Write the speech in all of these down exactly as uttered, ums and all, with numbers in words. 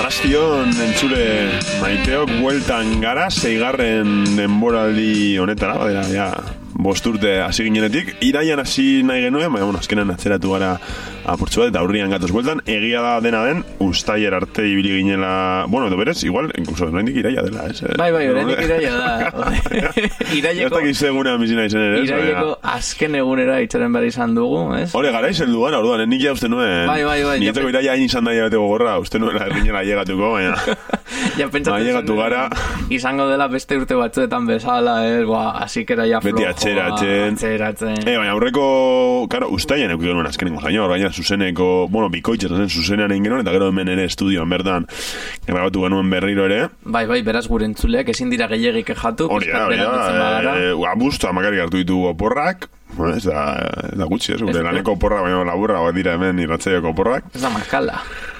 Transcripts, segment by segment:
Arrastion entzule maiteok bueltan gara, seigarren denboraldi honetara, badera, ja, bosturte hasi ginenetik, iraian hasi nahi genuen, baina, bueno, azkenan atzeratu gara apurtzu bat, eta aurrian gatoz bueltan, egia da dena den, ustaier arte ibili ginela, bueno, edo berez, igual, incluso, oraindik iraia dela, ez? Bai, bai, oraindik iraia da. Iraieko... Eta gize eguna bizina izan ere, ez? Iraieko azken egunera itxaren behar izan dugu, ez? Hore, gara izen duan, orduan, nik ja uste nuen, bai, bai, bai, nietako iraia hain izan daia bateko gorra, uste nuen errinela llegatuko, baina... Ja, pentsatzen llegatu gara... Izango dela beste urte batzuetan bezala, ez? Boa, asikera ja flojoa... Beti atxeratzen... Atxeratzen... E, baina aurreko... Karo, ustaian eukiko nuen azkenengo zaino, baina zuzeneko... Bueno, bikoitzetan zen zuzenean egin genuen, eta gero hemen ere estudioan bertan grabatu genuen berriro ere. Bai, bai, beraz gure entzuleak ezin dira gehiagik ejatu. Hori da, hori da, e, abuztu amakari hartu ditugu oporrak, ez da, da gutxi, ez, gure laneko oporrak, baina laburra bat dira hemen irratzaioko oporrak. Ez da makala.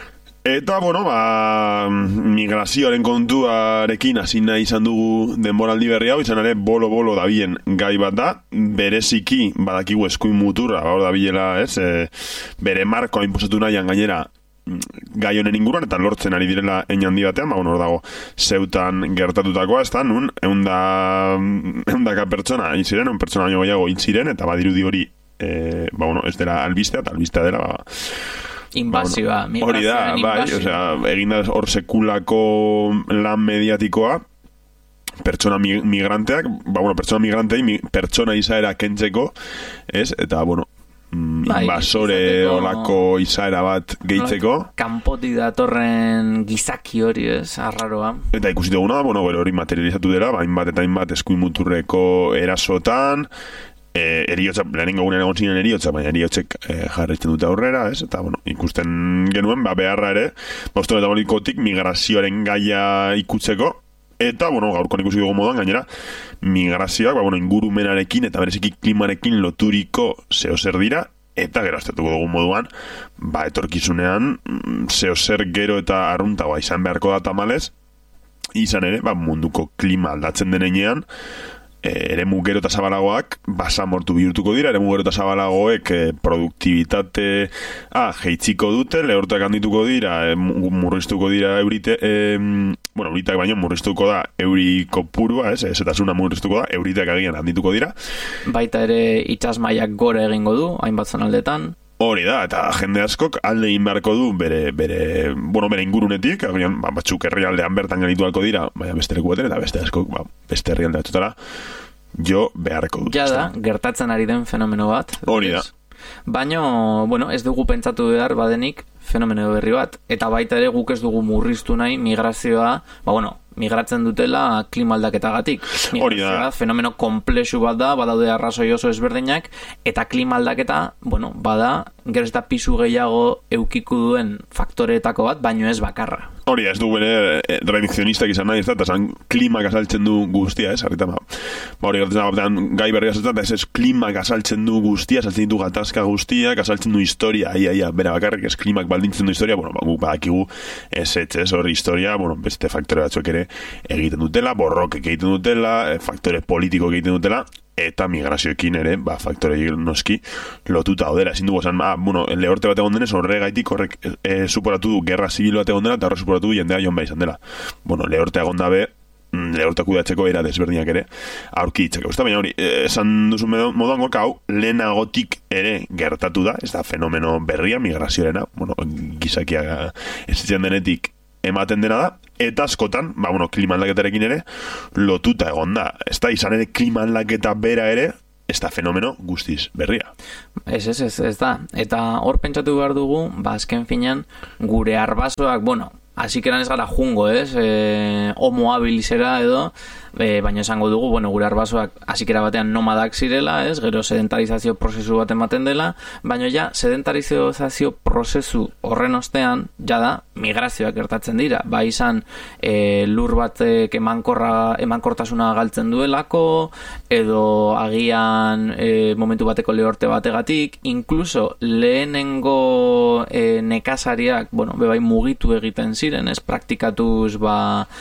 Eta, bueno, ba, migrazioaren kontuarekin hasi nahi izan dugu denboraldi berri hau, izan ere bolo-bolo dabilen gai bat da, bereziki badakigu eskuin muturra, hor dabilela, ez, e, bere markoa inposatu nahian gainera gai honen inguruan, eta lortzen ari direla hein handi batean, ba, bueno, hor dago zeutan gertatutakoa, ez da, nun, eunda, eundaka pertsona hil ziren, un pertsona baino gehiago hil ziren, eta badirudi hori, e, ba, bueno, ez dela albistea, eta albistea dela, ba, Invasioa, bueno, hori da, bai, osea, eginda hor sekulako lan mediatikoa, pertsona migranteak, ba, bueno, pertsona migrantei, mi, pertsona izaera kentzeko, ez, eta, bueno, bai, invasore olako izaera bat gehitzeko. Kanpoti datorren gizaki hori, ez, arraroa. Eta ikusi duguna, bueno, hori materializatu dela, ba, hainbat eta hainbat eskuin muturreko erasotan, Eh, eriotza, lehenengo gunean egon zinen eriotza, baina eriotzek eh, jarretzen dute aurrera, ez? Eta, bueno, ikusten genuen, ba, beharra ere, boston eta bolikotik migrazioaren gaia ikutzeko, eta, bueno, gaurko ikusi dugu moduan, gainera, migrazioak, ba, bueno, ingurumenarekin eta bereziki klimarekin loturiko zehozer dira, eta gero aztetuko dugu moduan, ba, etorkizunean, zehozer gero eta arruntagoa izan beharko da tamalez, izan ere, ba, munduko klima aldatzen denean, eremu gero eta zabalagoak basamortu bihurtuko dira, eremu gero eta zabalagoek e, produktibitate ah, jeitziko dute, lehortak handituko dira, e, murriztuko dira eurite, e, bueno, euritak baino murriztuko da euriko purua, ez, ezetasuna murriztuko da, euritak agian handituko dira. Baita ere itsasmaiak gora egingo du, hainbat zonaldetan. Hori da, eta jende askok alde egin beharko du bere, bere, bueno, bere ingurunetik, agian, ba, batzuk herrialdean bertan genitualko dira, baina beste leku baten, eta beste askok, ba, beste herrialde batutara, jo beharko dut. Ja da, gertatzen ari den fenomeno bat. Hori da. Baina, bueno, ez dugu pentsatu behar badenik fenomeno berri bat, eta baita ere guk ez dugu murriztu nahi migrazioa, ba, bueno, migratzen dutela klima aldaketagatik. Hori da. Fenomeno komplexu bat da, badaude arrazoi oso ezberdinak, eta klima aldaketa, bueno, bada, gero ez da pisu gehiago eukiko duen faktoreetako bat, baino ez bakarra. Hori, ez du bere eh, redukzionistak izan nahi, ez da, eta zan klimak asaltzen du guztia, ez, harrita, ba, ba hori gertzen batean gai berri asaltzen, eta ez ez klimak asaltzen du guztia, asaltzen ditu gatazka guztiak, asaltzen du historia, aia, aia, bera bakarrik, ez klimak baldintzen du historia, bueno, ba, guk badakigu ez ez, ez, hori historia, bueno, beste faktore batzuek ere egiten dutela, borrokek egiten dutela, faktore politiko egiten dutela, eta migrazioekin ere, ba, faktore noski lotuta odera, ezin dugu esan, ah, bueno, lehorte bat egon denez, horregaitik horrek e, suporatu du gerra zibil bat egon dela, eta horrek suporatu du jendea joan behar izan dela. Bueno, lehorte egon dabe, lehorte kudatzeko era desberdinak ere, aurki ditzeko. Baina hori, esan duzu moduan gorka hau, lehenagotik ere gertatu da, ez da fenomeno berria, migrazioarena, bueno, gizakia ez denetik ematen dena da, eta askotan, ba, bueno, klima aldaketarekin ere, lotuta egon da. Ez da, izan ere klima aldaketa bera ere, ez da fenomeno guztiz berria. Ez, ez, ez, ez da. Eta hor pentsatu behar dugu, ba, azken finean, gure arbasoak, bueno, hasikeran ez gara jungo, ez, e, homo habilisera edo, e, baina esango dugu, bueno, gure arbasoak hasikera batean nomadak zirela, ez, gero sedentarizazio prozesu bat ematen dela, baina ja, sedentarizazio prozesu horren ostean, ja da, migrazioak gertatzen dira, ba izan e, lur batek emankorra, emankortasuna galtzen duelako, edo agian e, momentu bateko lehorte bategatik, inkluso lehenengo e, nekazariak, bueno, bebai mugitu egiten ziren, ez, praktikatuz, ba,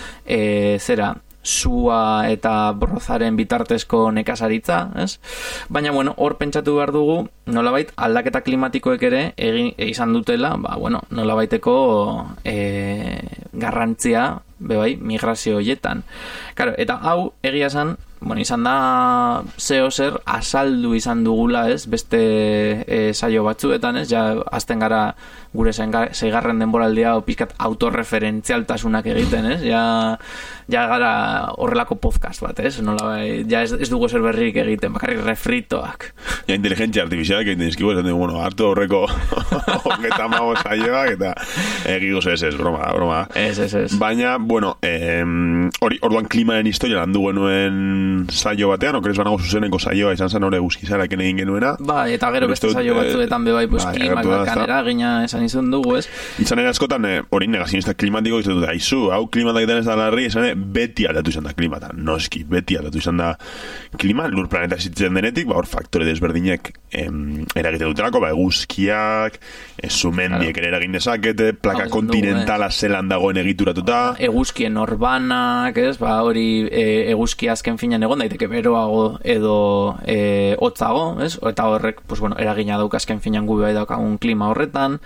e, zera, sua eta brozaren bitartezko nekazaritza, ez? Baina, bueno, hor pentsatu behar dugu, nolabait aldaketa klimatikoek ere egin izan dutela, ba, bueno, nolabaiteko e, garrantzia, bebai, migrazio hoietan. Claro, eta hau, egia esan, bueno, izan da zeo zer azaldu izan dugula, ez, beste e, saio batzuetan, ez, ja, azten gara gure zeigarren denboraldia pizkat autorreferentzialtasunak egiten, ez, ja, ja gara horrelako podcast bat, ez, nola, ja ez, ez dugu zer berrik egiten, bakarrik refritoak. Ja, inteligentzia artifizialak egiten dizkigu, esan dugu, bueno, hartu horreko hogeta mago saioak, eta egigoz ez ez, broma, broma. Ez, ez, ez. Baina, bueno, hori, eh, orduan klimaren historia landu genuen saio batean, okeres banago zuzeneko saioa izan zen hori guzkizarak egin genuena. Ba, eta gero beste saio batzuetan bebai, pues, ba, klimak bakanera gina esan izan dugu, ez? Izan ere askotan, hori eh, negazionista klimatiko izan dut, aizu, hau klimatak ez da larri, izan ere, beti aldatu izan da klimata, noski, beti aldatu izan da klima, lur planeta zitzen denetik, ba, hor faktore desberdinek em, eragite dutelako, ba, eguzkiak, zumendiek ere eragin dezakete, plaka kontinentala zelan dagoen egituratuta. Eguzkien orbanak, ez, ba, hori e, eguzki azken finan egon daiteke beroago edo e, hotzago, ez? Eta horrek, pues bueno, eragina dauk azken finan gu bai daukagun klima horretan.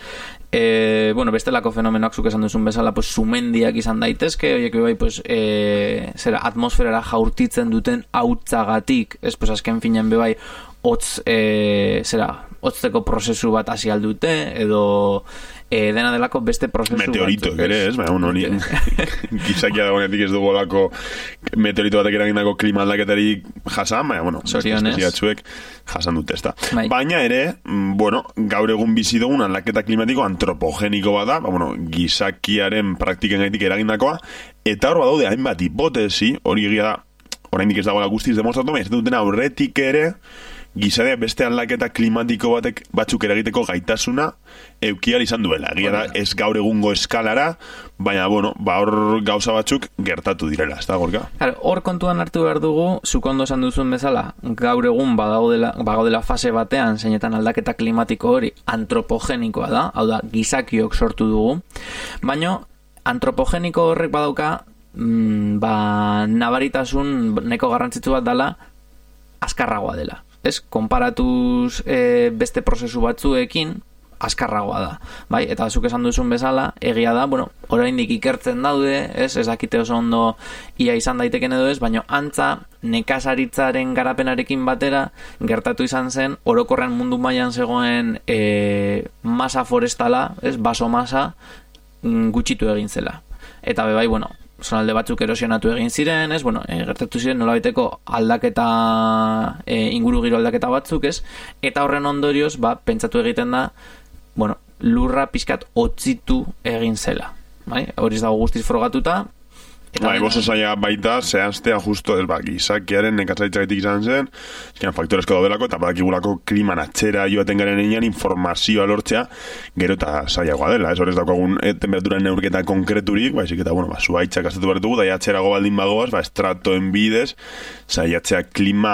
E, bueno, bestelako fenomenoak zuk esan duzun bezala, pues sumendiak izan daitezke, horiek bai, pues e, zera, atmosferara jaurtitzen duten hautzagatik, ez, pues azken finan bai, hotz, e, zera, hotzteko prozesu bat hasi aldute, edo e, dena delako beste prozesu meteorito ere, ez? Baina, bueno, ni gizakia dagoenetik ez dugu olako meteorito batek eragindako klima aldaketarik jasan, baina, bueno, espeziatzuek jasan dute, ez da. Bai. Baina ere, bueno, gaur egun bizi dugun aldaketa klimatiko antropogeniko bada, ba, bueno, gizakiaren praktiken gaitik eragindakoa, eta hor badaude hainbat hipotesi, hori egia da, oraindik ez dagoela guztiz demostratu, baina ez duten aurretik ere, gizadea beste aldaketa klimatiko batek batzuk eragiteko gaitasuna eukial izan duela. Egia da ez gaur egungo eskalara, baina, bueno, ba hor gauza batzuk gertatu direla, ez da, Gorka? Hor kontuan hartu behar dugu, zuk ondo esan duzun bezala, gaur egun badaudela, badaudela fase batean, zeinetan aldaketa klimatiko hori antropogenikoa da, hau da, gizakiok sortu dugu, baina antropogeniko horrek badauka, mm, ba, nabaritasun neko garrantzitsu bat dela, azkarragoa dela. Ez, konparatuz e, beste prozesu batzuekin azkarragoa da, bai? Eta zuk esan duzun bezala, egia da, bueno, oraindik ikertzen daude, ez, ez dakite oso ondo ia izan daiteken edo ez, baina antza nekazaritzaren garapenarekin batera gertatu izan zen, orokorrean mundu mailan zegoen e, masa forestala, ez, baso masa gutxitu egin zela. Eta bebai, bueno, zonalde batzuk erosionatu egin ziren, ez, bueno, e, gertatu ziren nolabaiteko aldaketa, e, inguru giro aldaketa batzuk, ez, eta horren ondorioz, ba, pentsatu egiten da, bueno, lurra pizkat otzitu egin zela, bai, hori ez dago guztiz frogatuta. Bai, bozo zaila baita, zehaztea justo, ez, ba, gizakiaren nekazaritzagatik izan zen, eskean faktorezko daudelako, eta badakigulako kliman atxera joaten garen einan informazioa lortzea, gero eta zailagoa dela, ez, horrez daukagun e, temperaturan neurketa konkreturik, baizik eta, bueno, ba, zuaitzak aztetu bertugu, da atxerago baldin bagoaz, ba, estratoen bidez, zailatzea klima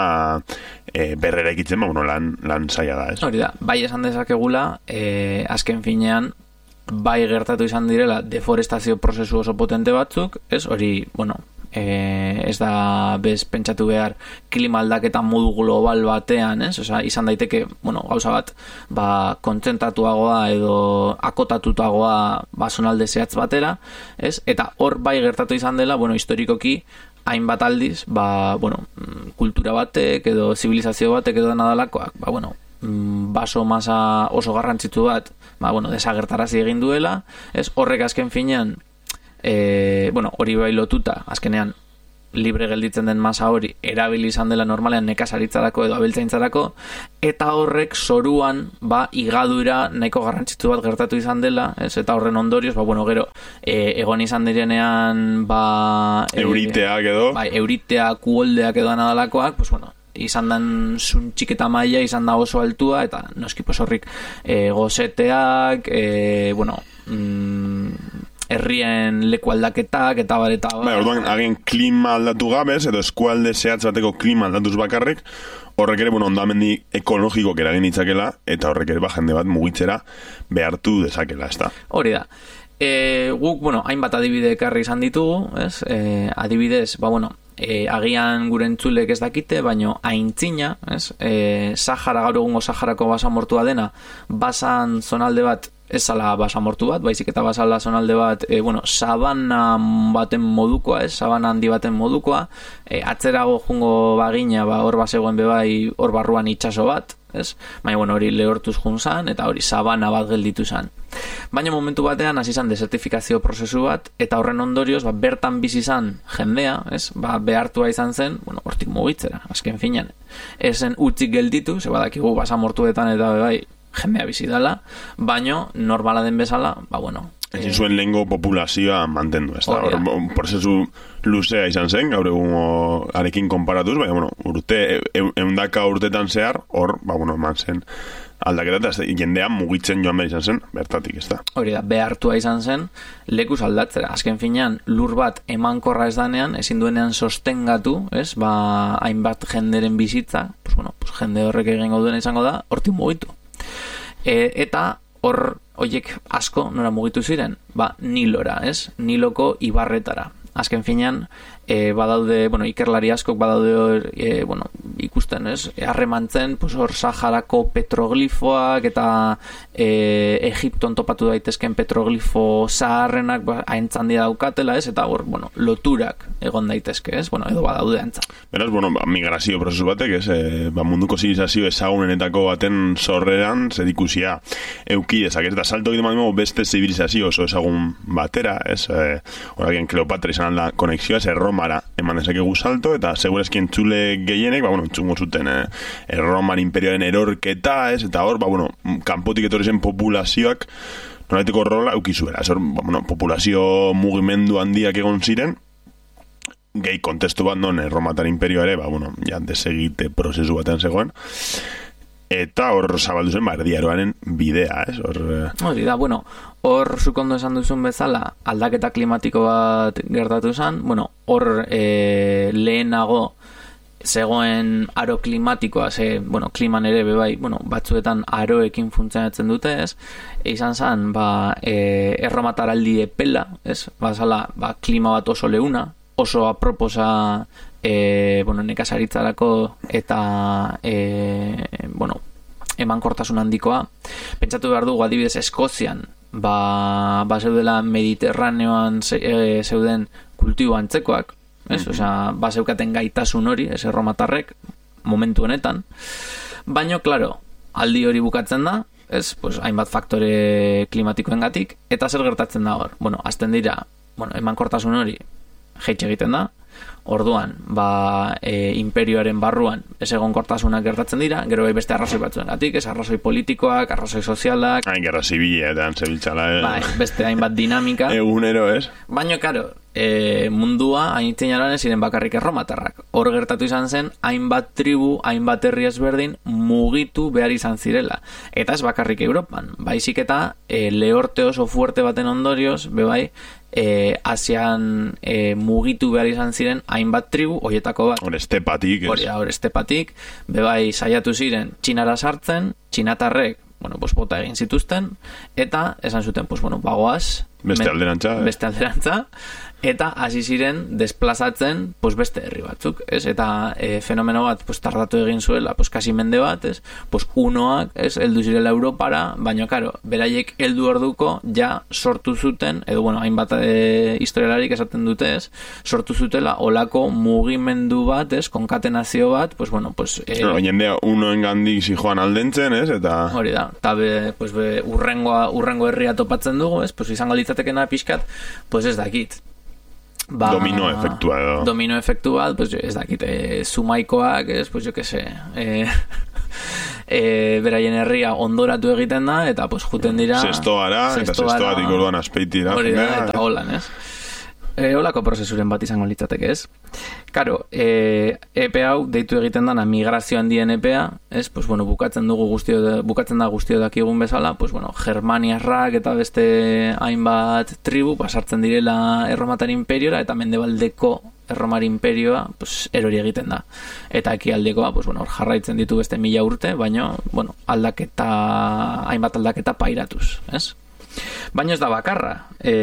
e, berrera ikitzen, ba, bueno, lan, lan zaila da, ez. Hori da, bai esan dezakegula, e, azken finean, bai gertatu izan direla deforestazio prozesu oso potente batzuk, ez, hori, bueno, e, ez da bez pentsatu behar klima aldaketa modu global batean, ez, oza, izan daiteke, bueno, gauza bat, ba, kontzentratuagoa edo akotatutagoa ba, zonalde zehatz batera, ez, eta hor bai gertatu izan dela, bueno, historikoki, hainbat aldiz, ba, bueno, kultura batek edo zibilizazio batek edo nadalakoak, ba, bueno, baso masa oso garrantzitsu bat, ba, bueno, desagertarazi egin duela, ez, horrek azken finean, e, bueno, hori bai lotuta, azkenean, libre gelditzen den masa hori, erabili izan dela normalean nekazaritzarako edo abiltzaintzarako, eta horrek zoruan, ba, igadura nahiko garrantzitsu bat gertatu izan dela, ez, eta horren ondorioz, ba, bueno, gero, e, egon izan direnean, ba... Euriteak edo. Bai, euriteak, kuoldeak edo anadalakoak, pues, bueno, izan dan zuntxiketa maila izan da oso altua, eta noski posorrik e, gozeteak, e, bueno, mm, herrien leku aldaketak, eta bar, eta bar. Bai, orduan, agen klima aldatu gabez, edo eskualde zehatz bateko klima aldatuz bakarrik, horrek ere, bueno, ondamendi ekologiko eragin ditzakela, eta horrek ere, ba, jende bat mugitzera behartu dezakela, ez da. Hori da. E, guk, bueno, hainbat adibide ekarri izan ditugu, ez? E, adibidez, ba, bueno, e, agian gure entzulek ez dakite, baino aintzina, ez? E, Sahara, gaur egungo Saharako basamortua dena, basan zonalde bat ez zala basamortu bat, baizik eta bazala zonalde bat, e, bueno, sabana baten modukoa, ez, sabana handi baten modukoa, e, atzerago jungo bagina, ba, hor bazegoen bebai, hor barruan itxaso bat, ez, baina, bueno, hori lehortuz jun zan, eta hori sabana bat gelditu zan. Baina momentu batean, hasi zan desertifikazio prozesu bat, eta horren ondorioz, ba, bertan bizi zan jendea, ez, ba, behartua izan zen, bueno, hortik mugitzera, azken finean, ezen utzik gelditu, ze badakigu basamortuetan eta bebai, jendea bizi dela, baino normala den bezala, ba bueno, ezin zuen lehengo populazioa mantendu, ez da, hor, prozesu luzea izan zen, gaur egun arekin konparatuz, baina, bueno, urte, eundaka urtetan zehar, hor, ba, bueno, eman zen aldaketa, eta jendean mugitzen joan behar izan zen, bertatik, ez da. Hori da, behartua izan zen, lekuz aldatzera, azken finean, lur bat emankorra ez danean, ezin duenean sostengatu, ez, ba, hainbat jenderen bizitza, pues, bueno, pues, jende horrek egingo duena izango da, hortik mugitu. E, eta hor oiek asko nora mugitu ziren, ba Nilora, ez? Niloko ibarretara. Azken finean, e, badaude, bueno, ikerlari askok badaude, e, bueno, ikusten, ez? Harremantzen, pues hor Saharako petroglifoak eta e, Egipton topatu daitezken petroglifo zaharrenak ba, haintzan dira daukatela, ez? Eta hor, bueno, loturak egon daitezke, ez? Bueno, edo badaude antza. Beraz, bueno, ba, migrazio prozesu batek, ez? E, ba, munduko zibilizazio ezagunenetako baten sorreran zer ikusia euki ezak, ez? Da salto egiten badimo beste zibilizazio oso ezagun batera, ez? E, Horakien Kleopatra izan alda konexioa, ez? Erromara eman dezakegu salto, eta segurezki entzule gehienek, ba, bueno, entzungo zuten eh, Erromar imperioaren erorketa, ez? Eta hor, ba, bueno, kanpotik etorri zen populazioak nolaiteko rola eukizuera. Ez hor, ba, bueno, populazio mugimendu handiak egon ziren, gehi kontestu bat non Erromatar imperioa ere, ba, bueno, ja desegite prozesu batean zegoen, eta hor zabaldu zen, ba, erdiaroaren bidea, ez? Hor... Hori da, bueno, hor zukondo esan duzun bezala, aldaketa klimatiko bat gertatu zen, bueno, hor e, lehenago zegoen aro klimatikoa, ze, bueno, kliman ere bebai, bueno, batzuetan aroekin funtzionatzen dute, ez? E, izan zen, ba, e, erromataraldi epela, ez? Bazala, ba, klima bat oso leuna, oso aproposa e, bueno, nekazaritzarako eta e, bueno, emankortasun handikoa. Pentsatu behar dugu, adibidez, Eskozian, ba, ba zeudela Mediterraneoan ze, e, zeuden kultibo antzekoak, ez? Mm-hmm. Osea, ba zeukaten gaitasun hori, ez erromatarrek, momentu honetan. Baina, klaro, aldi hori bukatzen da, ez? Pues, hainbat faktore klimatikoengatik, eta zer gertatzen da hor? Bueno, azten dira, bueno, emankortasun hori jeitxe egiten da, orduan, ba, e, imperioaren barruan ez egonkortasunak gertatzen dira, gero bai beste arrazoi batzuengatik, ez arrazoi politikoak, arrazoi sozialak, hain gerra zibila eta zebiltzala, eh? Bai, beste hainbat dinamika. Egunero, ez? Baina, karo, e, mundua hainitzen jaran ziren bakarrik erromatarrak. Hor gertatu izan zen, hainbat tribu, hainbat herri ezberdin mugitu behar izan zirela. Eta ez bakarrik Europan. Baizik eta e, lehorte oso fuerte baten ondorioz, bebai, E, Asian e, mugitu behar izan ziren hainbat tribu, hoietako bat. Hor estepatik. Hori, hor estepatik. Bebai saiatu ziren txinara sartzen, txinatarrek, bueno, pues bota egin zituzten, eta esan zuten, pues bueno, bagoaz. Beste alderantza. Eh? Beste alderantza. Eta hasi ziren desplazatzen pues beste herri batzuk, ez? Eta e, fenomeno bat pues tardatu egin zuela, pues kasi mende bat, ez? Pues unoak, ez? Heldu zirela Europara, baina karo, beraiek heldu orduko ja sortu zuten, edo bueno, hainbat e, historialarik esaten dute, ez? Sortu zutela olako mugimendu bat, ez? Konkatenazio bat, pues bueno, pues e, no, jendea unoengandik zijoan aldentzen, ez? Eta hori da. Ta be, pues be, urrengoa urrengo herria topatzen dugu, ez? Pues izango litzatekena pixkat, pues ez dakit. Ba, domino efektua edo. Domino efektu bat, pues, ez dakit, e, zumaikoak, ez, pues, jo que se, e, e, beraien herria ondoratu egiten da, eta, pues, juten dira... Zestoara, eta zestoatik orduan azpeitira. Hori da, eta holan, ez? E, holako prozesuren bat izango litzateke, ez? Karo, e, epe hau deitu egiten dana migrazio handien epea, ez? Pues, bueno, bukatzen dugu guztio, bukatzen da guztio dakigun bezala, pues, bueno, germaniarrak eta beste hainbat tribu pasartzen direla Erromatar imperiora, eta mendebaldeko Erromar imperioa, pues, erori egiten da. Eta ekialdekoa, pues, bueno, jarraitzen ditu beste mila urte, baina, bueno, aldaketa, hainbat aldaketa pairatuz, ez? Baina ez da bakarra,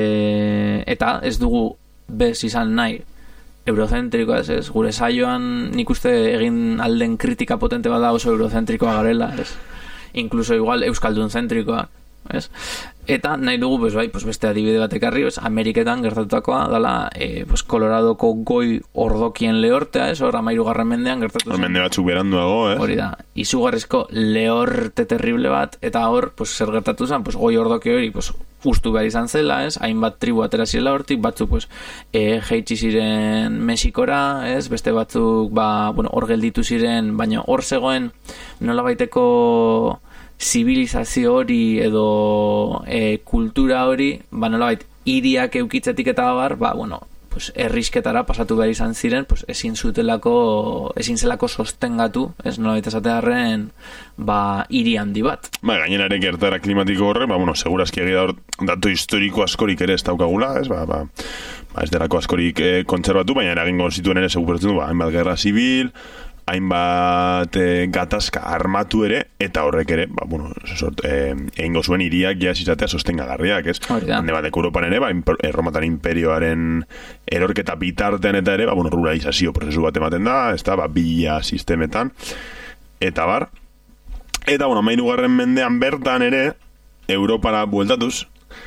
e, eta ez dugu bez izan nahi eurozentrikoa, ez, ez? Gure saioan nik uste egin alden kritika potente bada oso eurozentrikoa garela, ez? Inkluso igual euskaldun zentrikoa, ez? Eta nahi dugu, pues, bai, pues, beste adibide bat ekarri, pues, Ameriketan gertatutakoa dala, eh, pues, Coloradoko goi ordokien lehortea, ez? Hor, amairugarren mendean gertatu zen. Mende batzuk beranduago, ez? Hori da, izugarrizko lehorte terrible bat, eta hor, pues, zer gertatu zen, pues, goi ordoki hori, pues, ustu behar izan zela, ez? Hainbat tribu atera zirela hortik, batzuk, pues, e, jeitsi ziren Mexikora, ez? Beste batzuk, ba, bueno, hor gelditu ziren, baina hor zegoen nola baiteko zibilizazio hori edo e, kultura hori, ba, nolabait hiriak eukitzetik eta abar, ba, bueno, pues, errisketara pasatu behar izan ziren, pues, ezin zutelako, ezin zelako sostengatu, ez nolabait esatearren, ba, hiri handi bat. Ba, gainera ere gertara klimatiko horre, ba, bueno, segurazki egia hor datu historiko askorik ere ez daukagula, ez, ba, ba, ba ez delako askorik eh, kontserbatu, baina eragingo zituen ere seguratzen du, ba, hainbat gerra zibil, hainbat e, gatazka armatu ere, eta horrek ere, ba, bueno, sort, e, egingo zuen hiriak ja izatea sostengagarriak, ez? Hande bateko Europan ere, ba, Erromatan imperioaren erorketa bitartean eta ere, ba, bueno, ruralizazio prozesu bat ematen da, ez da, ba, bila sistemetan, eta bar. Eta, bueno, mainugarren mendean bertan ere, Europara bueltatuz,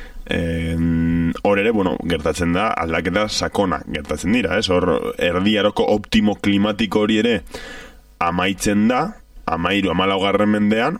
hor ere, bueno, gertatzen da aldaketa sakona gertatzen dira, ez? Hor erdiaroko optimo klimatiko hori ere amaitzen da, amairu, amalaugarren mendean,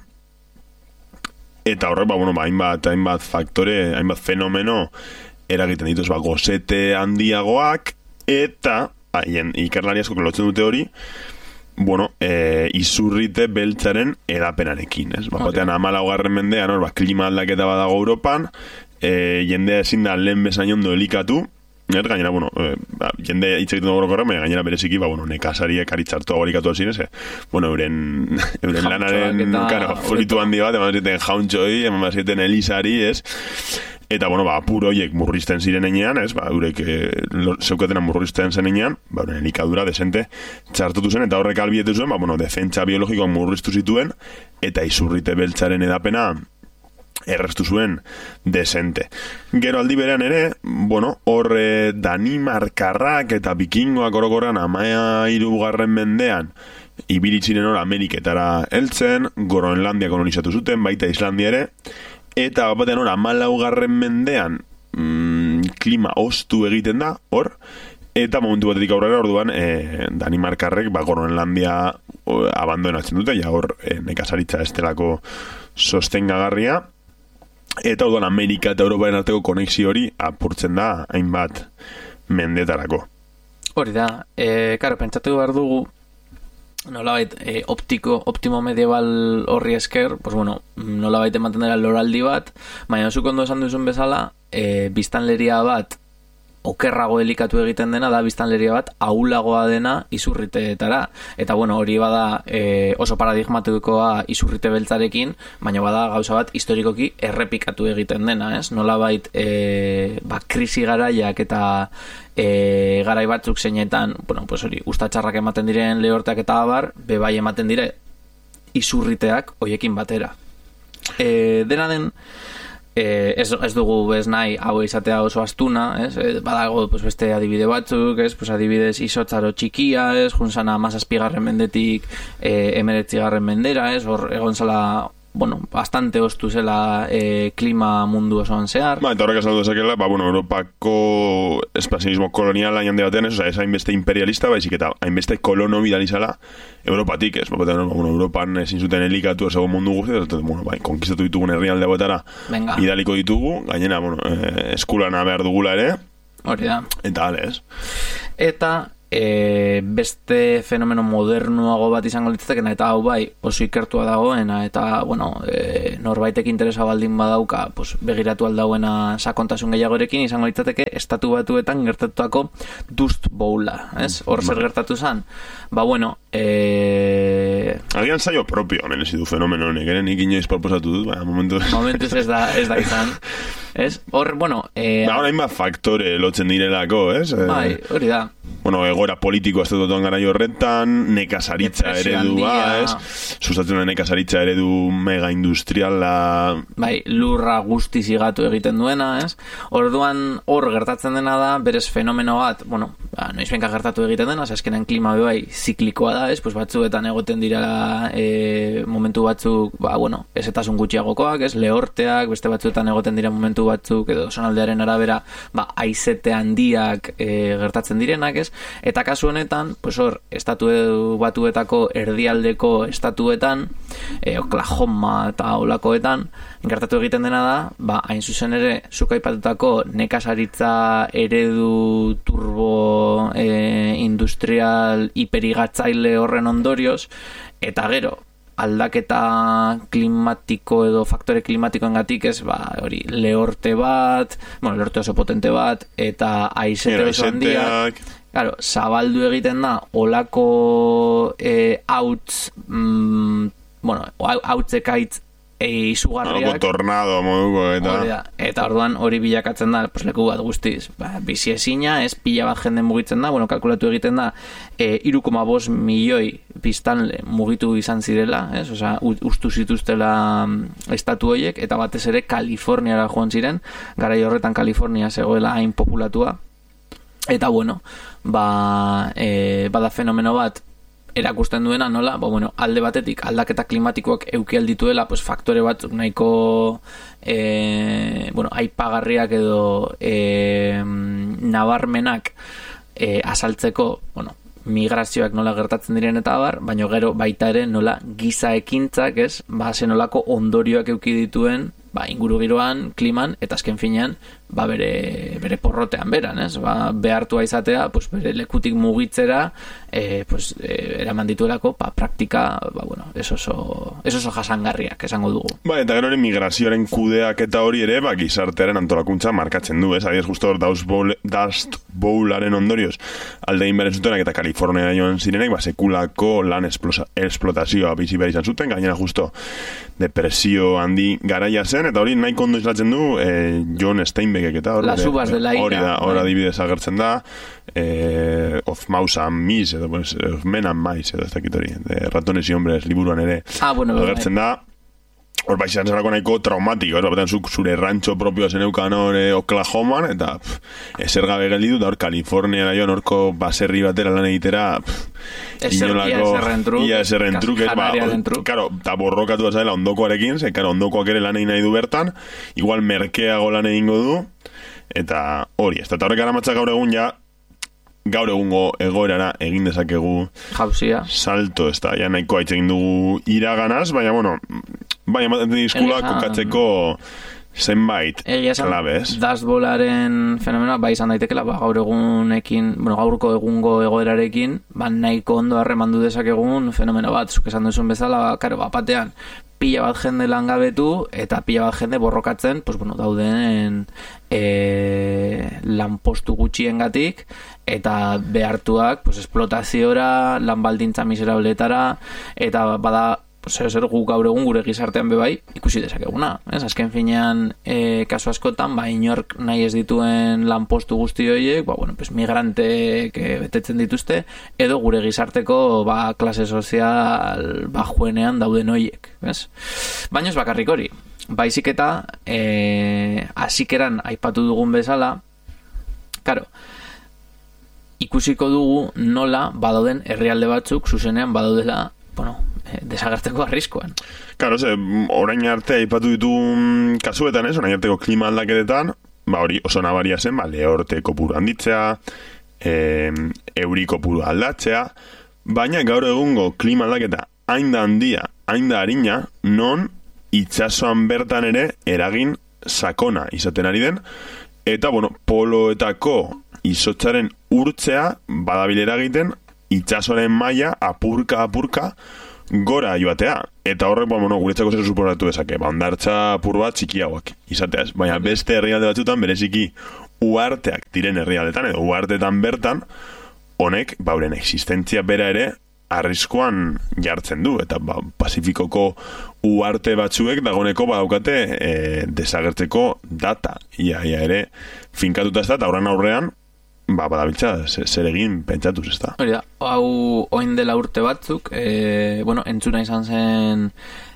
eta horrek, ba, bueno, ba, hainbat, hainbat faktore, hainbat fenomeno eragiten dituz, ba, gozete handiagoak, eta haien ikerlari asko lotzen dute hori, bueno, e, izurrite beltzaren edapenarekin, ez? Ba, batean amalaugarren mendean, hor, ba, klima aldaketa badago Europan, E, jendea ezin da lehen bezain ondo elikatu, er, gainera, bueno, e, ba, jendea hitz egiten dugu korren, baina gainera bereziki, ba, bueno, nekazariek aritzartu agolikatu alzin, ez, bueno, euren, euren lanaren, karo, folitu handi bat, eman ziten jauntxoi, eman ziten elizari, ez, eta, bueno, ba, apur horiek murrizten ziren enean, ez, ba, eurek e, zeuketena murrizten zen enean, ba, euren elikadura desente txartutu zen, eta horrek albietu zuen, ba, bueno, defentsa biologikoak murriztu zituen, eta izurrite beltzaren edapena errestu zuen desente. Gero aldi berean ere, bueno, horre Danimarkarrak eta bikingoak orokorrean amaia hirugarren mendean ibilitziren hor Ameriketara heltzen, Groenlandia kolonizatu zuten, baita Islandia ere, eta batean hor amalaugarren mendean mm, klima ostu egiten da, hor, eta momentu batetik aurrera orduan e, Danimarkarrek ba, Groenlandia abandonatzen dute, ja hor e, nekazaritza estelako sostengagarria, eta orduan Amerika eta Europaren arteko konexio hori apurtzen da hainbat mendetarako. Hori da, e, karo, pentsatu behar dugu nolabait e, optiko, optimo medieval horri esker, pues bueno, nolabait ematen dela loraldi bat, baina zuk ondo esan duzun bezala, e, biztanleria bat okerrago elikatu egiten dena da biztanleria bat ahulagoa dena izurriteetara, eta bueno, hori bada e, oso paradigmatikoa izurrite beltzarekin, baina bada gauza bat historikoki errepikatu egiten dena, ez? Nolabait e, ba, krisi garaiak eta e, garai batzuk zeinetan, bueno, pues hori, ustatxarrak ematen diren lehorteak eta abar, bebai ematen dire izurriteak hoiekin batera. E, dena den Eh, ez, ez dugu ez nahi hau izatea oso astuna, ez? Eh, badago pues, beste adibide batzuk, ez? Pues, adibidez izotzaro txikia, ez? Junzana mazazpigarren mendetik eh, emeretzigarren mendera, ez? Hor egon zela, bueno, bastante ostu zela eh, klima mundu osoan zehar. Ba, eta horrek esan duzakela, ba, bueno, Europako espazionismo koloniala jende batean, ez? Oza, ez hainbeste imperialista, baizik eta hainbeste kolono bidalizala Europatik, ez? Ba, bueno, Europan ezin zuten elikatu ezago mundu guzti, eta, bueno, bai, konkistatu ditugun herrialde batara idaliko ditugu, gainera, bueno, eh, eskulana behar dugula ere. Hori da. Eta, ale, ez? Eta E, beste fenomeno modernuago bat izango litzatekena, eta hau bai oso ikertua dagoena, eta bueno, e, norbaitek interesa baldin badauka pues, begiratu aldauena sakontasun gehiagorekin izango litzateke estatu batuetan gertatutako Dust Bowla, ez? Hor zer gertatu zen? Ba bueno, e... agian zaio propio hemen ez du fenomeno honek, ere nik inoiz proposatu dut, baina momentuz momentuz ez da, ez da izan, ez? Hor, bueno, e... ba, hor hainbat faktore lotzen direlako, ez? Bai, hori da. bueno, egoera politiko ez dut gara horretan, nekazaritza eredua, ez? Sustatzen da nekazaritza eredu mega industriala. Bai, lurra guzti zigatu egiten duena, ez? Orduan hor gertatzen dena da, berez fenomeno bat, bueno, ba, noizbenka gertatu egiten dena, azkenean klima bai ziklikoa da, ez? Pues batzuetan egoten dira e, momentu batzuk, ba, bueno, ezetasun gutxiagokoak, ez? Lehorteak, beste batzuetan egoten dira momentu batzuk, edo zonaldearen arabera, ba, aizete handiak e, gertatzen direnak, ez? Eta kasu honetan, pues hor, estatu batuetako erdialdeko estatuetan, e, Oklahoma eta olakoetan, gertatu egiten dena da, ba, hain zuzen ere, zuk aipatutako nekazaritza eredu turbo e, industrial hiperigatzaile horren ondorioz, eta gero, aldaketa klimatiko edo faktore klimatikoengatik, ez, ba, hori, lehorte bat, bueno, lehorte oso potente bat, eta aizete oso handiak, claro, zabaldu egiten da, olako eh, hautz, mm, bueno, hautzekaitz e, izugarriak. Olako tornado, moduko, eta... Orida, eta orduan hori bilakatzen da, pues, leku bat guztiz, ba, bizi ezina, ez pila bat jende mugitzen da, bueno, kalkulatu egiten da, e, hiru koma bost milioi biztanle mugitu izan zirela, ez? Osea, ustu zituztela estatu horiek, eta batez ere Kaliforniara joan ziren, garai horretan Kalifornia zegoela hain populatua, eta bueno, ba, e, bada fenomeno bat erakusten duena, nola, ba, bueno, alde batetik aldaketa klimatikoak euki aldituela, pues, faktore batzuk nahiko e, bueno, aipagarriak edo e, nabarmenak e, asaltzeko, bueno, migrazioak nola gertatzen diren eta abar, baina gero baita ere nola giza ekintzak, ez, ba, zenolako ondorioak euki dituen, ba, inguru giroan, kliman, eta azken finean, ba, bere, bere porrotean beran, ez? Ba, behartua izatea, pues, bere lekutik mugitzera, eh, pues, eh, eraman dituelako, ba, praktika, ba, bueno, eso oso, eso oso jasangarriak, esango dugu. Ba, eta gero hori migrazioaren kudeak eta hori ere, ba, gizartearen antolakuntza markatzen du, ez? Adiez, justo hor, Dust Bowl, Dust Bowlaren ondorioz, alde inberen zutenak eta Kalifornia joan zirenek, ba, sekulako lan esplotazioa bizi behar izan zuten, gainera justo depresio handi garaia zen, eta hori nahi kondo islatzen du eh, John Steinbeckek eta hori. Las uvas de la ira. Hori da, hori adibidez agertzen da, eh, of mouse and mice, edo, pues, of men and mice, edo ez dakit hori, de ratones y hombres liburuan ere ah, bueno, agertzen da. Hor baixan zelako nahiko traumatiko, ez batean zuk zure rancho propioa zeneukan hori Oklahoman, eta pff, ezer gabe gelditu, da hor Kalifornia joan horko baserri batera lan egitera, inolako, ia eserren truk, ez, ba, karo, eta borrokatu azadela ondokoarekin, ze, karo, ondokoak ere lan egin nahi du bertan, igual merkeago lan egingo du, eta hori, ez, eta horrek aramatza gaur egun ja, gaur egungo egoerara egin dezakegu jauzia salto, ez da, ja nahiko haitz egin dugu iraganaz, baina, bueno, baina ematen dizkula kokatzeko zenbait klabez. Dust Bowlaren fenomenoa, ba, izan daitekela, ba, gaur egunekin, bueno, gaurko egungo egoerarekin, ba, nahiko ondo harremandu dezakegun fenomeno bat, zuk esan duzun bezala, ba, karo, ba, batean, pila bat jende langabetu, eta pila bat jende borrokatzen, pues, bueno, dauden e, lanpostu gutxiengatik, eta behartuak, pues, esplotaziora, lan baldintza miserabletara, eta bada, zer zer gu gaur egun gure gizartean bebai ikusi dezakeguna, ez? Azken finean e, kasu askotan, ba, inork nahi ez dituen lanpostu guzti horiek, ba, bueno, pues, migranteek e, betetzen dituzte, edo gure gizarteko, ba, klase sozial bajuenean dauden horiek, ez? Baina ez bakarrik hori, baizik eta e, hasikeran aipatu dugun bezala, karo, ikusiko dugu nola badauden herrialde batzuk zuzenean badaudela, bueno, desagertzeko arriskoan. Claro, ze, orain arte aipatu ditun kasuetan, ez, orain arteko klima aldaketetan, ba hori oso nabaria zen, ba, lehorte kopuru handitzea, e, euri kopuru aldatzea, baina gaur egungo klima aldaketa hain da handia, hain da harina, non itsasoan bertan ere eragin sakona izaten ari den, eta, bueno, poloetako izotzaren urtzea badabilera egiten itsasoaren maila apurka apurka gora joatea, eta horrek, bueno, guretzako zer suporatu dezake, ba, ondartza apur bat txikiagoak izateaz, baina beste herrialde batzutan bereziki uarteak diren herrialdetan, edo uartetan bertan honek, bauren existentzia bera ere arriskoan jartzen du, eta ba, Pasifikoko uarte batzuek dagoneko badaukate e, desagertzeko data, ia, ia ere finkatuta ez da, eta horren aurrean ba, badabiltza, zer egin pentsatuz, ez da. Hori da, hau oin dela urte batzuk, e, bueno, entzuna izan zen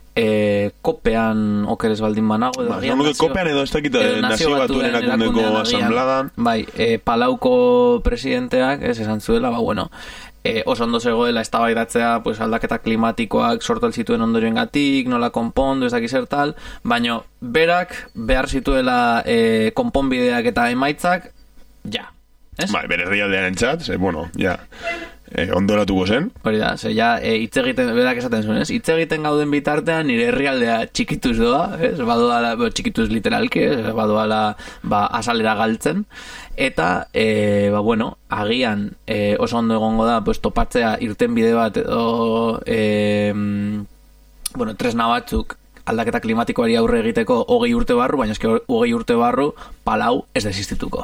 e, kopean okeres baldin banago, edo ba, nazio, kopean edo ez dakit nazio batuen erakundeko asambladan. Bai, e, Palauko presidenteak, ez esan zuela, ba, bueno, E, oso ondo zegoela eztabaidatzea pues, aldaketa klimatikoak sortu zituen ondorioengatik, nola konpondu, ez dakiz tal, baino berak behar zituela e, konponbideak eta emaitzak, ja. Ez? Bai, bere herrialdearen txat, ze, bueno, ja, e, ondoratuko zen. Hori da, ze, ja, e, hitz egiten, berak esaten zuen, ez? Hitz egiten gauden bitartean nire herrialdea txikituz doa, ez? Badoala, txikituz literalki, ez? Badoala, ba, asalera galtzen. Eta, e, ba, bueno, agian e, oso ondo egongo da pues, topatzea irten bide bat edo e, bueno, tresna batzuk aldaketa klimatikoari aurre egiteko hogei urte barru, baina eske hogei urte barru Palau ez desistituko.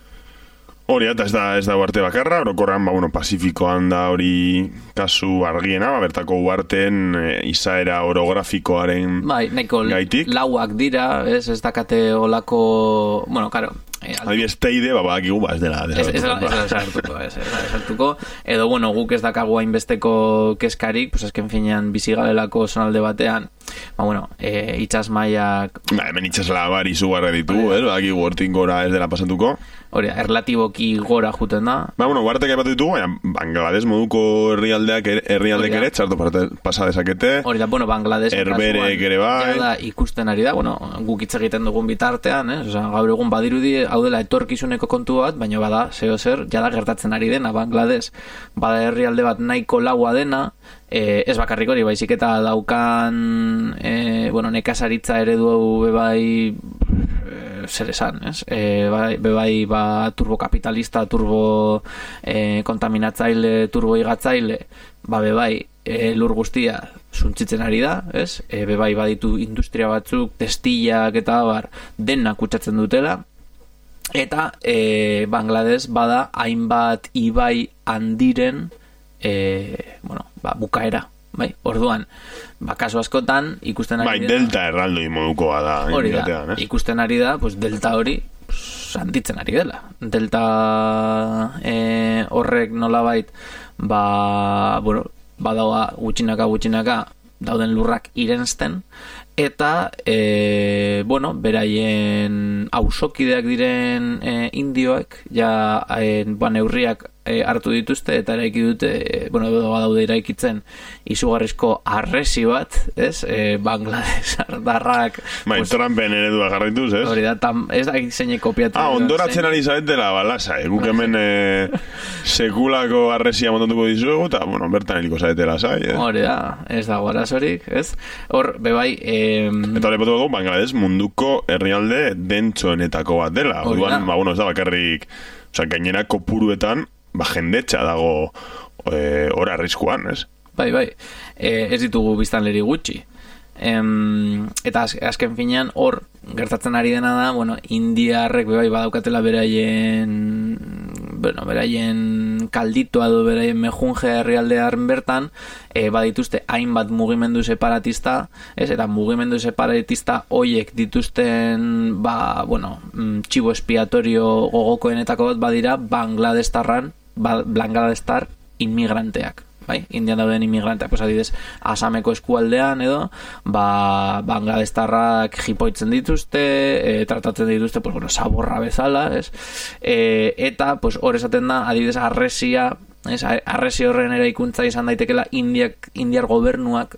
Hori, eta ez da, ez da uarte bakarra, orokorran, ba, bueno, Pasifikoan da hori kasu argiena, ba, bertako uarten e, izaera orografikoaren bai, nahiko gaitik. Lauak dira, ez, ez dakate olako, bueno, karo, Eh, Adibidez, teide, ba, badakigu, ba, ez dela desartuko. Ez dela desartuko, ez dela desartuko. Edo, bueno, guk ez dakagu hainbesteko keskarik, pues azken finean bizigalelako zonalde batean, ba, bueno, e, itxas maiak... Ba, hemen itxas labar izugarra ditu, eh? Badakigu hortin gora ez dela pasatuko. Hori, erlatiboki gora juten da. Ba, bueno, guartek aipatu ditugu, baina Bangladesh moduko herrialdeak herrialdek ere, txarto pasa dezakete. Hori da, bueno, Bangladesh Herberek ere bai. Da, ikusten ari da, bueno, guk hitz egiten dugun bitartean, eh? Osea, gaur egun badirudi hau dela etorkizuneko kontu bat, baina bada, zeo zer, jada gertatzen ari dena, Bangladesh, bada herrialde bat nahiko laua dena, e, ez bakarrik hori, baizik eta daukan, e, bueno, nekazaritza eredu hau bebai, e, zer esan, ez? E, bai, bebai, ba, turbokapitalista, turbo e, kontaminatzaile, turbo igatzaile, ba, bebai, e, lur guztia suntzitzen ari da, ez? E, bebai, baditu industria batzuk, testillak eta bar, dena kutsatzen dutela. Eta e, Bangladesh bada hainbat ibai handiren e, bueno, ba, bukaera, bai? Orduan, ba, kasu askotan ikusten ari bai, da... Bai, delta erraldoi modukoa da. Hori da, eh? Ikusten ari da, pues, delta hori pues, handitzen ari dela. Delta e, horrek nolabait, ba, bueno, badaua gutxinaka gutxinaka dauden lurrak irensten, eta e, bueno, beraien auzokideak diren e, indioek ja e, ba, neurriak e, hartu dituzte eta eraiki dute, e, bueno, badaude eraikitzen izugarrizko harresi bat, ez? E, Bangladesh ardarrak bai, pues, Trumpen eredua jarraituz, ez? Hori da, tam, ez da zeine kopiatu. Ah, ondoratzen ari zaretela balasa, eh? Guk hemen e, sekulako harresia montatuko dizuegu, eta, bueno, bertan heliko zaretela zai, eh? Hori da, ez da guarazorik, ez? Hor, bebai, e, eta lepotu dugu, Bangladesh munduko herrialde dentsoenetako bat dela. Orduan, ba, bueno, ez da bakarrik, oza, gainera kopuruetan, ba, jendetxa dago e, ora arriskuan, ez? Bai, bai, e, ez ditugu biztanleri gutxi. Em, eta az, azken finean, hor, gertatzen ari dena da, bueno, indiarrek bai badaukatela beraien, bueno, beraien kalditoa edo beraien mejunge herrialdearen bertan, e, badituzte hainbat mugimendu separatista, ez, eta mugimendu separatista hoiek dituzten, ba, bueno, txibo espiatorio gogokoenetako bat badira Bangladestarran, ba, Bangladestar inmigranteak. Bai, Indian dauden inmigranteak, pues adidez, Asameko eskualdean edo, ba, Bangladestarrak jipoitzen dituzte, e, tratatzen dituzte, pues, bueno, saborra bezala, ez? E, eta, pues, hor esaten da, adidez, arresia, ez? Arresi horren eraikuntza izan daitekela Indiak, Indiar gobernuak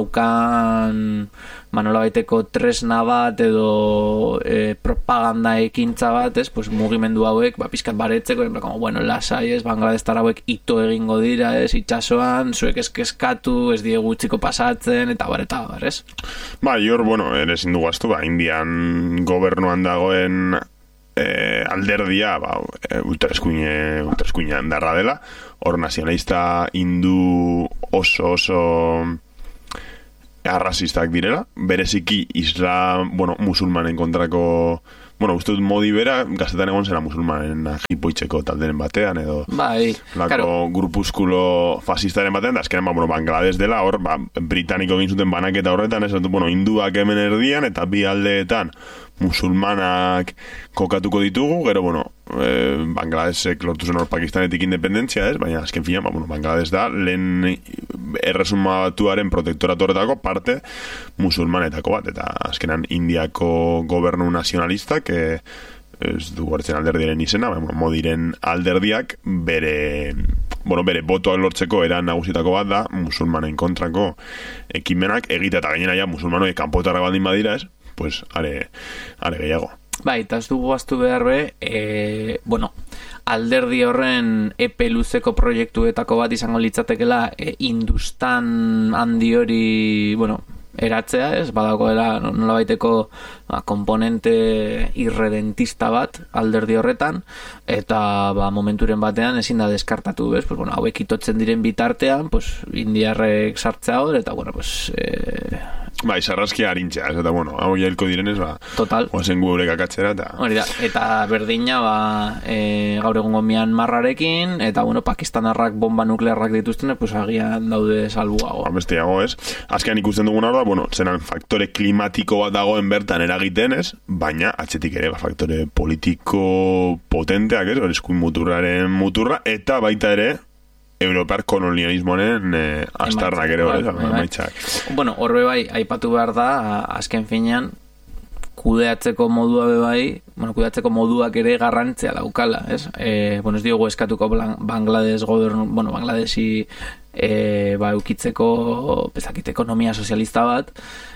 daukan manola baiteko tresna bat edo e, propaganda ekintza bat, ez? Pues, mugimendu hauek, ba, pizkat baretzeko, en como, bueno, lasai, ez? Bangladestar hauek ito egingo dira, ez? Itxasoan, zuek eskeskatu, ez die gutxiko pasatzen, eta bar, eta bar, ez? Ba, jor, bueno, ere zindu guaztu, ba, Indian gobernuan dagoen eh, alderdia, ba, ultraeskuine, ultraeskuine handarra dela, hor nazionalista hindu oso oso arrazistak direla, bereziki islam, bueno, musulmanen kontrako, bueno, uste dut modi bera, gaztetan egon zera musulmanen jipoitzeko talderen batean, edo bai, lako claro, grupuzkulo fascistaren batean, da azkenean, ba, bueno, Bangladesh dela, hor, ba, britaniko egin zuten banaketa horretan, ez dut, bueno, hinduak hemen erdian, eta bi aldeetan musulmanak kokatuko ditugu, gero, bueno, eh, Bangladesek lortu zen hor Pakistanetik independentzia, ez? Baina azken fina, ba, bueno, Bangladesh da lehen erresuma batuaren protektoratu horretako parte musulmanetako bat, eta azkenan Indiako gobernu nazionalistak eh, ez du hartzen alderdiren izena, bueno, Modiren alderdiak bere, bueno, bere botoak lortzeko era nagusitako bat da musulmanen kontrako ekimenak egite, eta gainera ja musulmanoek kanpotarra baldin badira, ez? Pues are, are gehiago. Bai, eta ez dugu aztu behar be, e, bueno, alderdi horren epe luzeko proiektuetako bat izango litzatekela e, Hindustan handi hori, bueno, eratzea, ez, badagoela nola baiteko ba, komponente irredentista bat alderdi horretan, eta ba, momenturen batean ezin da deskartatu, bez, pues, bueno, hauek itotzen diren bitartean, pues, indiarrek sartzea hor, eta, bueno, pues... E... Bai, sarraskia harintzea, ez, eta, bueno, hau jailko direnez, ba, total, oazen gu eurek akatzera, eta... Hori da, eta berdina, ba, e, gaur egungo Myanmarrarekin, eta, bueno, pakistanarrak bomba nuklearrak dituzten, pues, agian daude salbuago. Ba, bestiago, ez. Azkean ikusten dugun hor da, bueno, zenan faktore klimatiko bat dagoen bertan eragiten, ez, baina atzetik ere, ba, faktore politiko potenteak, ez, eskuin muturraren muturra, eta baita ere, Europar kolonialismoaren eh, astarnak ere hori, emaitzak. Bueno, horbe bai, aipatu behar da, azken finean, kudeatzeko modua be bai, bueno, kudeatzeko moduak ere garrantzia daukala, ez? Eh, bueno, ez diogu eskatuko Bangladesh gobernu, bueno, Bangladeshi eh, ba, eukitzeko, bezakit, ekonomia sozialista bat,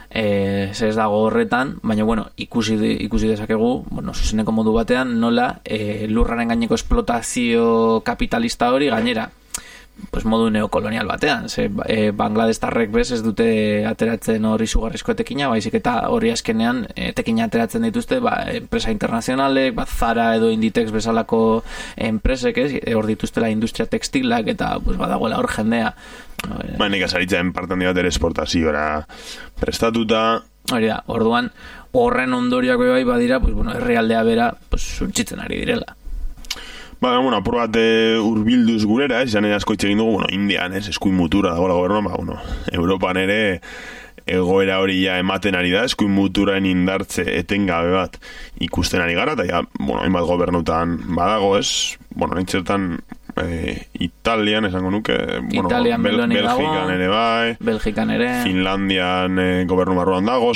eh, ez dago horretan, baina, bueno, ikusi, ikusi dezakegu, bueno, zuzeneko modu batean, nola eh, lurraren gaineko esplotazio kapitalista hori gainera, pues modu neokolonial batean, ze e, Bangladestarrek bez ez dute ateratzen hori izugarrizko etekina, baizik eta hori azkenean etekina ateratzen dituzte, ba, enpresa internazionalek, ba, Zara edo Inditex bezalako enpresek, ez, hor dituztela industria tekstilak, eta pues, badagoela hor jendea. Ba, nik azaritzen partan dibat ere esportaziora prestatuta. Hori da, orduan, horren ondoriak bai badira, pues, bueno, herrialdea bera, pues, surtzitzen ari direla. Ba, bueno, apur bat e, urbilduz gurera, ez, izan ere asko egin dugu, bueno, Indian, ez, eskuin mutura dago la gobernuan, ba, bueno, Europan ere egoera hori ja ematen ari da, eskuin muturaen indartze etengabe bat ikusten ari gara, eta ja, bueno, hainbat gobernutan badago, ez, bueno, nintzertan e, Italian, esango nuke, bueno, Italian, Bel Belgikan ere bai, Belgikan ere, Finlandian e, gobernu marruan dago,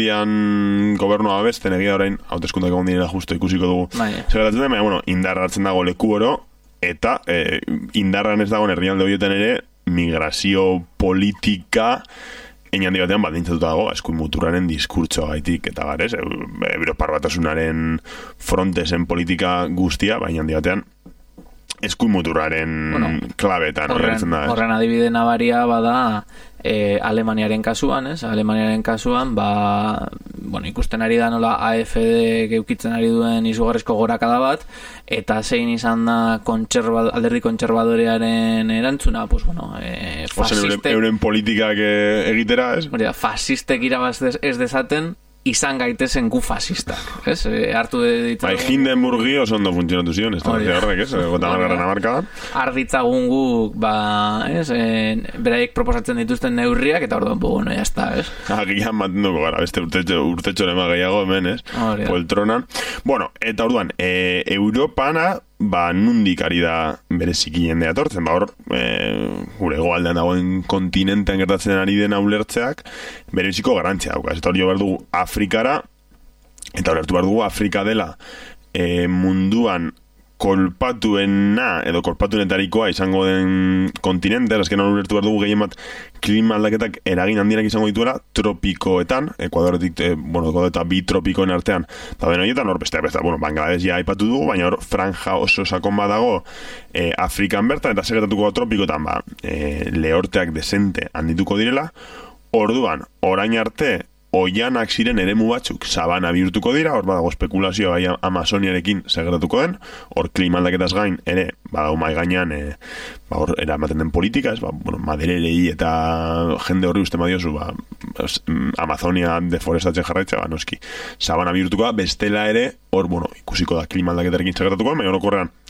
Suedian gobernu abesten, egia orain, hauteskundak egon direla justo ikusiko dugu. Segatatzen da, baina, bueno, indarra hartzen dago leku oro, eta e, indarran ez dagoen herrialde horietan ere, migrazio politika Ein handi batean baldintzatuta dago eskuin muturraren diskurtsoa gaitik eta garez, Europar Batasunaren frontesen politika guztia, baina handi batean eskuin muturraren bueno, klabetan horren, da, horren adibide nabaria bada e, Alemaniaren kasuan, ez? Alemaniaren kasuan, ba, bueno, ikusten ari da nola A F D geukitzen ari duen izugarrizko gorakada bat, eta zein izan da kontserba, alderdi kontserbadorearen erantzuna, pues bueno, e, fasistek... Euren, euren politikak egitera, ez? Hori da, fasistek irabaz ez dezaten, izan gaitezen gu fasistak, ez? E, hartu de ditzagun... Bai, Hindenburgi oso ondo funtzionatu zion, ez da horrek, ez? Gota margarren amarkadan. Arditzagun guk, ba, ez? E, beraiek proposatzen dituzten neurriak, eta orduan, bueno, ya está, ez? Agian matenduko gara, beste urtetxo, urtetxo lema gehiago hemen, ez? Poltronan. Bueno, eta orduan, e, Europana, ba, nundik ari da bereziki jendea etortzen, ba, hor, e, gure egoaldean dagoen kontinentean gertatzen ari dena ulertzeak, bereziko garantzia dauka. Eta hori behar dugu Afrikara, eta ulertu behar dugu Afrika dela e, munduan kolpatuena, edo kolpatuenetarikoa izango den kontinente, azkenan ulertu behar dugu gehien bat klima aldaketak eragin handinak izango dituela tropikoetan, Ekuadoretik, eh, bueno, eta bi tropikoen artean, eta den horietan, hor besteak besteak, bueno, Bangladesh ja aipatu dugu, baina hor franja oso sakon bat dago eh, Afrikan bertan, eta segetatuko tropikoetan, ba, eh, lehorteak desente handituko direla, orduan, orain arte, oianak ziren eremu batzuk sabana bihurtuko dira, hor badago espekulazioa bai Amazoniarekin segeratuko den, hor klima aldaketaz gain ere badago mai gainean e, ba, hor eramaten den politika, ez, ba, bueno, madererei eta jende horri uste madiozu, ba, Amazonia deforestatzen jarraitza, ba, noski sabana bihurtuko da, bestela ere hor, bueno, ikusiko da klima aldaketarekin segeratuko den, baina orokorrean